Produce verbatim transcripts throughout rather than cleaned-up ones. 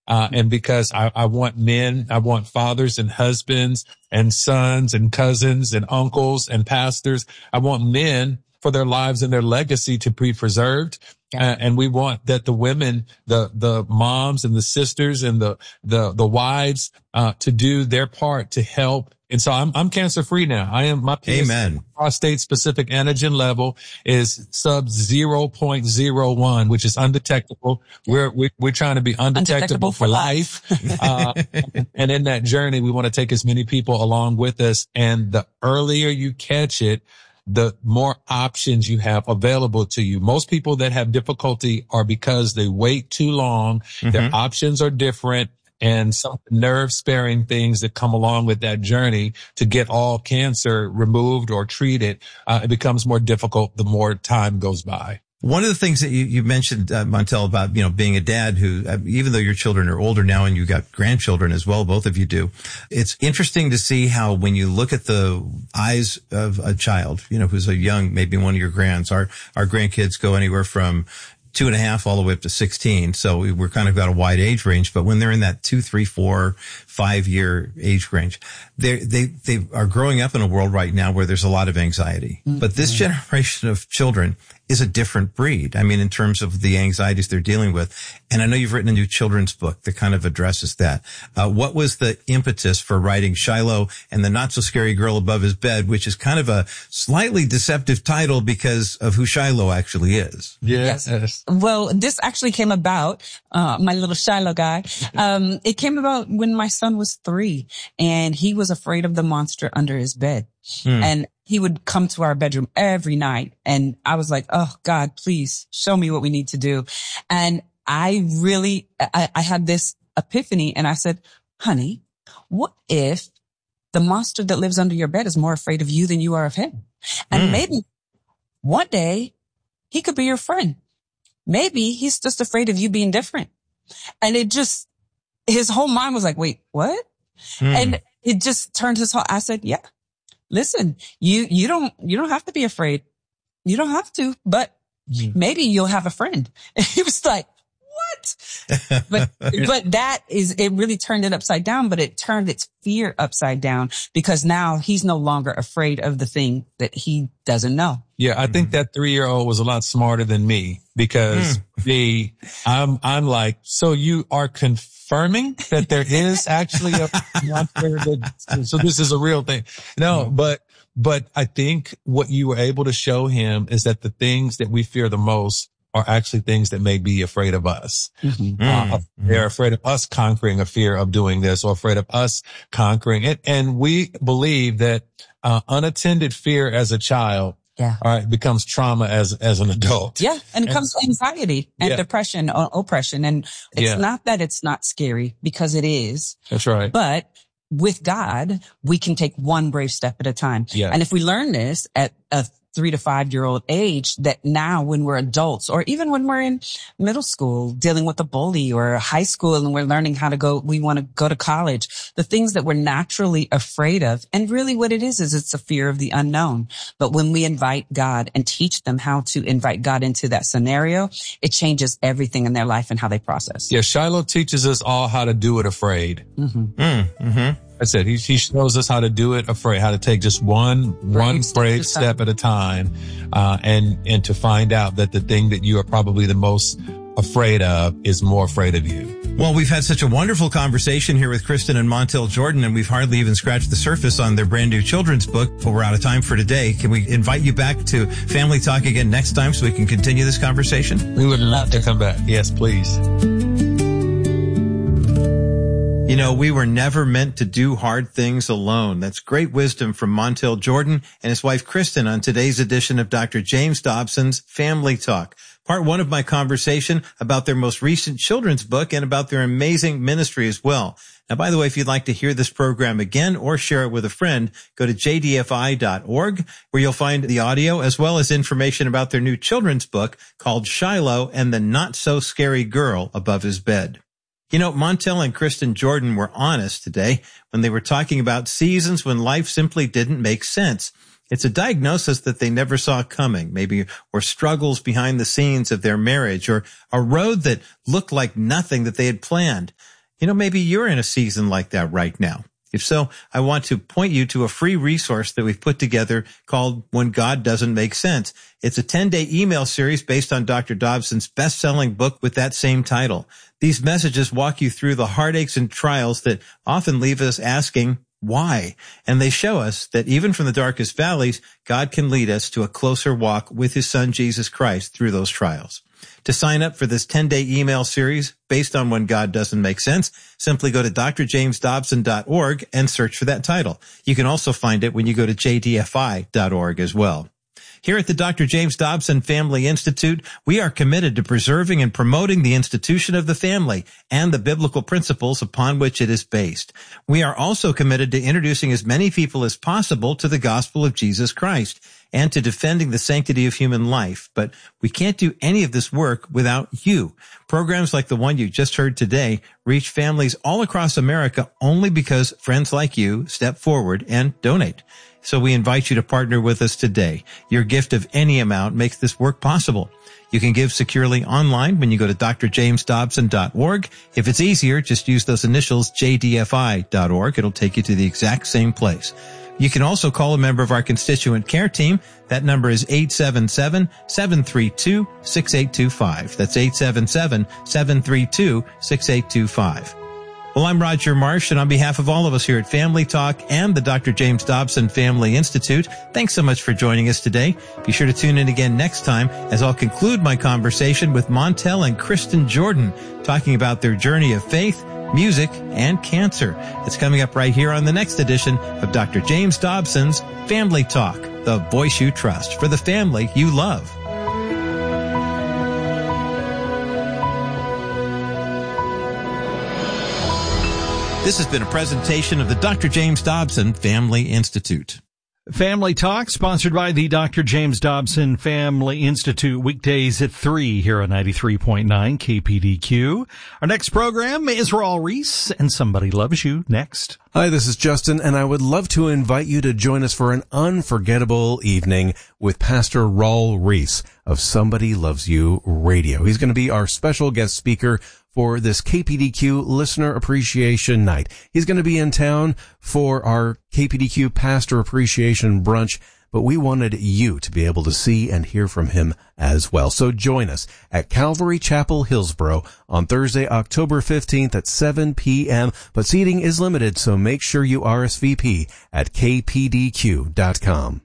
Uh, and because I, I want men, I want fathers and husbands and sons and cousins and uncles and pastors. I want men for their lives and their legacy to be preserved. Yeah. Uh, and we want that the women, the, the moms and the sisters and the, the, the wives, uh, to do their part to help. And so I'm, I'm cancer free now. I am, my P S A prostate specific antigen level is sub zero point zero one, which is undetectable. We're, we're, we're trying to be undetectable, undetectable for life. uh, and in that journey, we want to take as many people along with us. And the earlier you catch it, the more options you have available to you. Most people that have difficulty are because they wait too long. Mm-hmm. Their options are different, and some nerve sparing things that come along with that journey to get all cancer removed or treated. Uh, it becomes more difficult the more time goes by. One of the things that you, you mentioned, uh, Montel, about, you know, being a dad who, uh, even though your children are older now and you got grandchildren as well, both of you do, it's interesting to see how when you look at the eyes of a child, you know, who's a young, maybe one of your grands, our, our grandkids go anywhere from two and a half all the way up to sixteen. So we, we're kind of got a wide age range, but when they're in that two, three, four, five year age range, they they they are growing up in a world right now where there's a lot of anxiety. Mm-hmm. But this generation of children is a different breed. I mean, in terms of the anxieties they're dealing with. And I know you've written a new children's book that kind of addresses that. Uh, what was the impetus for writing Shiloh and the Not So Scary Girl Above His Bed, which is kind of a slightly deceptive title because of who Shiloh actually is? Yes. yes. Well, this actually came about, uh, my little Shiloh guy. Um, it came about when my son was three and he was afraid of the monster under his bed. Hmm. And he would come to our bedroom every night. And I was like, oh God, please show me what we need to do. And I really, I, I had this epiphany and I said, honey, what if the monster that lives under your bed is more afraid of you than you are of him? And hmm. maybe one day he could be your friend. Maybe he's just afraid of you being different. And it just, his whole mind was like, wait, what? Hmm. And it just turned his whole, I said, yeah. Listen, you, you don't, you don't have to be afraid. You don't have to, but mm. maybe you'll have a friend. And he was like, what? But, but that is, it really turned it upside down, but it turned its fear upside down because now he's no longer afraid of the thing that he doesn't know. Yeah. I mm-hmm. think that three year old was a lot smarter than me because mm. the, I'm, I'm like, so you are confused. Confirming that there is actually a monster that, so this is a real thing. No, but, but I think what you were able to show him is that the things that we fear the most are actually things that may be afraid of us. Mm-hmm. Uh, they're afraid of us conquering a fear of doing this or afraid of us conquering it. And we believe that, uh, unattended fear as a child Yeah. All right. Becomes trauma as, as an adult. Yeah. And it comes anxiety and yeah. depression or oppression. And it's yeah. not that it's not scary because it is. That's right. But with God, we can take one brave step at a time. Yeah. And if we learn this at a three to five year old age, that now when we're adults or even when we're in middle school dealing with a bully or high school and we're learning how to go, we want to go to college, the things that we're naturally afraid of. And really what it is, is it's a fear of the unknown. But when we invite God and teach them how to invite God into that scenario, it changes everything in their life and how they process. Yeah. Shiloh teaches us all how to do it afraid. Mm-hmm. Mm, mm-hmm. I said, he, he shows us how to do it afraid, how to take just one, brave one brave step, step at a time, uh, and, and to find out that the thing that you are probably the most afraid of is more afraid of you. Well, we've had such a wonderful conversation here with Kristen and Montel Jordan, and we've hardly even scratched the surface on their brand new children's book, but we're out of time for today. Can we invite you back to Family Talk again next time so we can continue this conversation? We would love to come back. Yes, please. You know, we were never meant to do hard things alone. That's great wisdom from Montel Jordan and his wife Kristen on today's edition of Doctor James Dobson's Family Talk. Part one of my conversation about their most recent children's book and about their amazing ministry as well. Now, by the way, if you'd like to hear this program again or share it with a friend, go to j d f i dot org where you'll find the audio as well as information about their new children's book called Shiloh and the Not So Scary Girl Above His Bed. You know, Montel and Kristen Jordan were honest today when they were talking about seasons when life simply didn't make sense. It's a diagnosis that they never saw coming, maybe, or struggles behind the scenes of their marriage, or a road that looked like nothing that they had planned. You know, maybe you're in a season like that right now. If so, I want to point you to a free resource that we've put together called When God Doesn't Make Sense. It's a ten-day email series based on Doctor Dobson's best-selling book with that same title. These messages walk you through the heartaches and trials that often leave us asking, why? And they show us that even from the darkest valleys, God can lead us to a closer walk with his son, Jesus Christ, through those trials. To sign up for this ten-day email series based on When God Doesn't Make Sense, simply go to d r james dobson dot org and search for that title. You can also find it when you go to j d f i dot org as well. Here at the Doctor James Dobson Family Institute, we are committed to preserving and promoting the institution of the family and the biblical principles upon which it is based. We are also committed to introducing as many people as possible to the gospel of Jesus Christ and to defending the sanctity of human life. But we can't do any of this work without you. Programs like the one you just heard today reach families all across America only because friends like you step forward and donate. So we invite you to partner with us today. Your gift of any amount makes this work possible. You can give securely online when you go to d r james dobson dot org. If it's easier, just use those initials j d f i dot org. It'll take you to the exact same place. You can also call a member of our constituent care team. That number is eight seven seven, seven three two, six eight two five. That's eight seven seven, seven three two, six eight two five. Well, I'm Roger Marsh, and on behalf of all of us here at Family Talk and the Doctor James Dobson Family Institute, thanks so much for joining us today. Be sure to tune in again next time as I'll conclude my conversation with Montel and Kristen Jordan talking about their journey of faith, music, and cancer. It's coming up right here on the next edition of Doctor James Dobson's Family Talk, the voice you trust for the family you love. This has been a presentation of the Doctor James Dobson Family Institute. Family Talk, sponsored by the Doctor James Dobson Family Institute, weekdays at three here on ninety-three point nine K P D Q. Our next program is Raul Ries and Somebody Loves You next. Hi, this is Justin, and I would love to invite you to join us for an unforgettable evening with Pastor Raul Ries of Somebody Loves You Radio. He's going to be our special guest speaker for this K P D Q Listener Appreciation Night. He's going to be in town for our K P D Q Pastor Appreciation Brunch, but we wanted you to be able to see and hear from him as well. So join us at Calvary Chapel, Hillsboro on Thursday, October fifteenth at seven p.m., but seating is limited, so make sure you R S V P at k p d q dot com.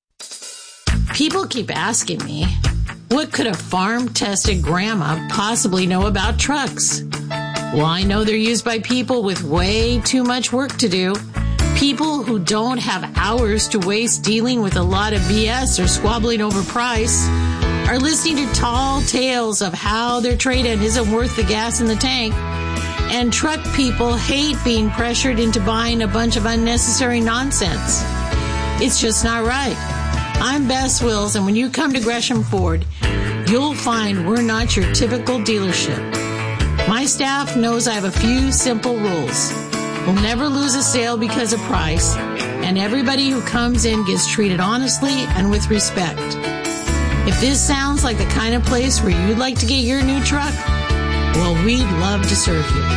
People keep asking me, what could a farm-tested grandma possibly know about trucks? Well, I know they're used by people with way too much work to do. People who don't have hours to waste dealing with a lot of B S or squabbling over price are listening to tall tales of how their trade-in isn't worth the gas in the tank. And truck people hate being pressured into buying a bunch of unnecessary nonsense. It's just not right. I'm Bess Wills, and when you come to Gresham Ford, you'll find we're not your typical dealership. My staff knows I have a few simple rules. We'll never lose a sale because of price, and everybody who comes in gets treated honestly and with respect. If this sounds like the kind of place where you'd like to get your new truck, well, we'd love to serve you.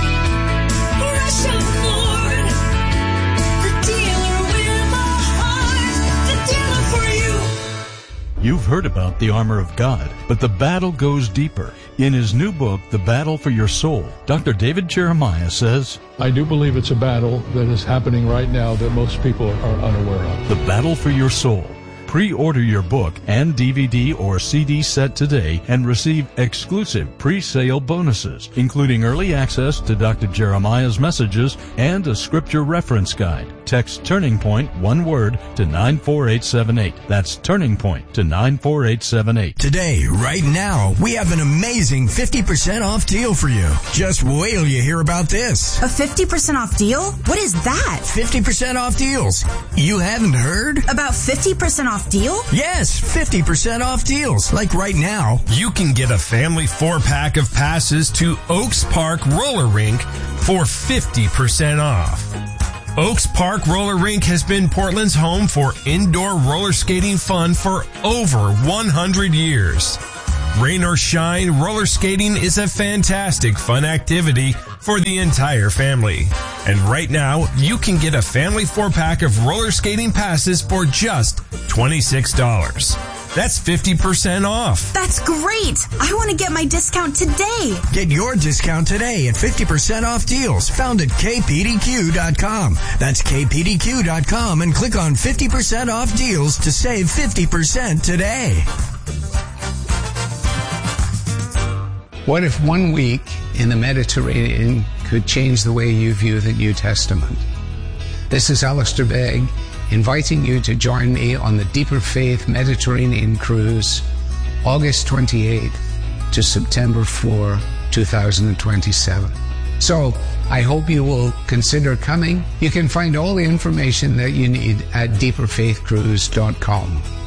Gresham Ford, the dealer with a heart, the dealer for you. You've heard about the armor of God, but the battle goes deeper. In his new book, The Battle for Your Soul, Doctor David Jeremiah says, I do believe it's a battle that is happening right now that most people are unaware of. The Battle for Your Soul. Pre-order your book and D V D or C D set today and receive exclusive pre-sale bonuses, including early access to Doctor Jeremiah's messages and a scripture reference guide. Text Turning Point, one word, to nine four eight seven eight. That's Turning Point to nine four eight seven eight. Today, right now, we have an amazing fifty percent off deal for you. Just wait till you hear about this. A fifty percent off deal? What is that? fifty percent off deals. You haven't heard? About fifty percent off deal? Yes, fifty percent off deals. Like right now, you can get a family four-pack of passes to Oaks Park Roller Rink for fifty percent off. Oaks Park Roller Rink has been Portland's home for indoor roller skating fun for over one hundred years. Rain or shine, roller skating is a fantastic fun activity for the entire family. And right now, you can get a family four-pack of roller skating passes for just twenty-six dollars. That's fifty percent off. That's great. I want to get my discount today. Get your discount today at fifty percent off deals found at K P D Q dot com. That's K P D Q dot com and click on fifty percent off deals to save fifty percent today. What if one week in the Mediterranean could change the way you view the New Testament? This is Alistair Begg, inviting you to join me on the Deeper Faith Mediterranean Cruise, August twenty-eighth to September fourth, two thousand twenty-seven. So, I hope you will consider coming. You can find all the information that you need at deeper faith cruise dot com.